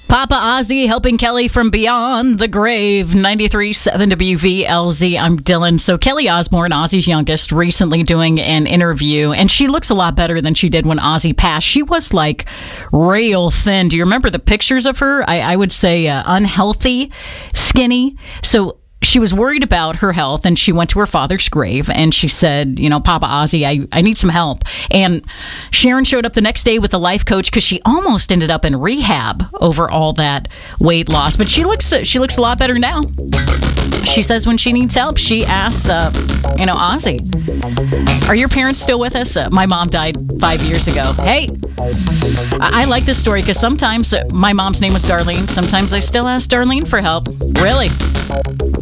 Papa Ozzy helping Kelly from beyond the grave. 93.7 WVLZ. I'm Dylan. So Kelly Osbourne, Ozzy's youngest, recently doing an interview, and she looks a lot better than she did when Ozzy passed. She was like real thin. Do you remember the pictures of her? I would say unhealthy, skinny. So she was worried about her health, and she went to her father's grave, and she said, Papa Ozzy, I need some help. And Sharon showed up the next day with a life coach because she almost ended up in rehab over all that weight loss. But she looks a lot better now. She says when she needs help, she asks, Ozzy, are your parents still with us? My mom died 5 years ago. Hey, I like this story because sometimes my mom's name was Darlene. Sometimes I still ask Darlene for help. Really?